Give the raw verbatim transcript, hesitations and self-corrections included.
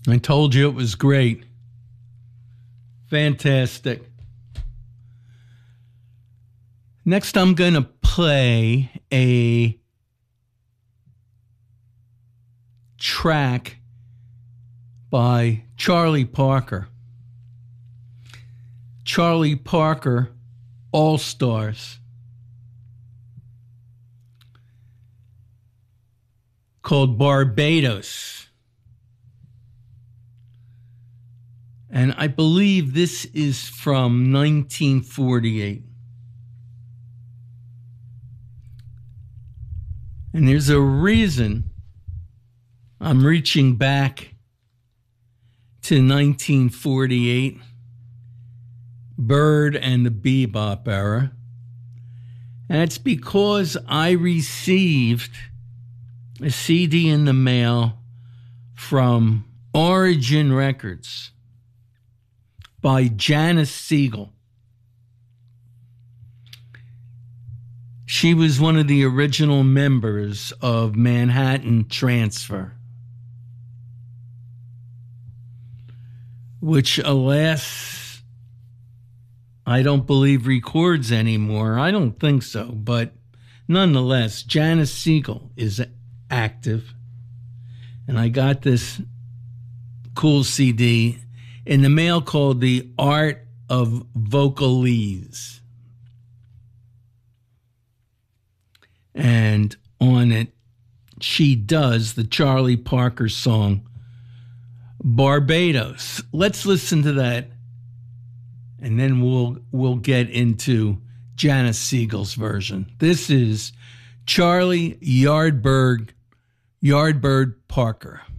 I told you it was great. Fantastic. Next, I'm going to play a track by Charlie Parker. Charlie Parker All Stars. Called Barbados. And I believe this is from nineteen forty-eight. And there's a reason I'm reaching back to nineteen forty-eight, Bird and the Bebop era. And it's because I received a C D in the mail from Origin Records by Janice Siegel. She was one of the original members of Manhattan Transfer, which, alas, I don't believe records anymore. I don't think so, but nonetheless, Janice Siegel is active. And I got this cool C D in the mail called The Art of Vocalese. And on it, she does the Charlie Parker song, Barbados. Let's listen to that, and then we'll we'll get into Janice Siegel's version. This is Charlie Yardbird, Yardbird Parker.